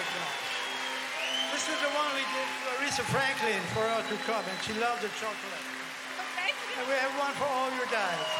chocolate one. This is the one we did for Aretha Franklin for her to come, and she loved the chocolate. Thank you. And we have one for all your guys.